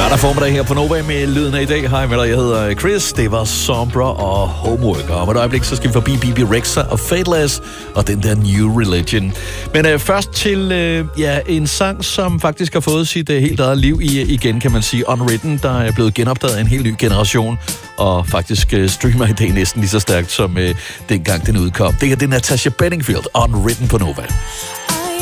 Lørdag formiddag her på Nova med lyden af i dag. Hej med dig, jeg hedder Chris. Det var Sombra og Homework. Og om et øjeblik, så skal vi forbi Bebe Rexha og Fateless og den der New Religion. Men først til en sang, som faktisk har fået sit helt eget liv igen, kan man sige. Unwritten, der er blevet genopdaget af en helt ny generation. Og faktisk streamer i dag næsten lige så stærkt, som dengang den udkom. Det er Natasha Bedingfield, Unwritten på Nova.